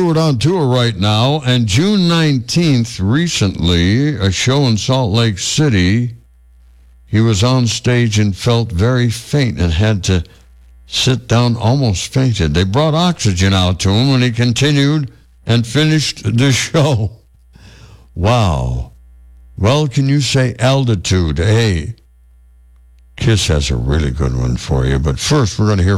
Stewart on tour right now, and June 19th, recently, a show in Salt Lake City, he was on stage and felt very faint and had to sit down, almost fainted. They brought oxygen out to him, and he continued and finished the show. Wow. Well, can you say altitude? Hey, Kiss has a really good one for you, but first we're going to hear